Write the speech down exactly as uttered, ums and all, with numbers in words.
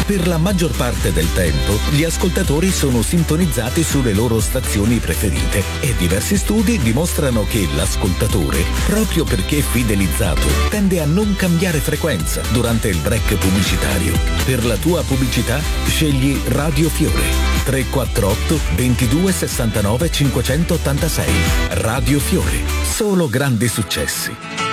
Per la maggior parte del tempo, gli ascoltatori sono sintonizzati sulle loro stazioni preferite e diversi studi dimostrano che l'ascoltatore, proprio perché è fidelizzato, tende a non cambiare frequenza durante il break pubblicitario. Per la tua pubblicità, scegli Radio Fiore. tre quattro otto ventidue sessantanove cinquecentottantasei. Radio Fiore. Solo grandi successi.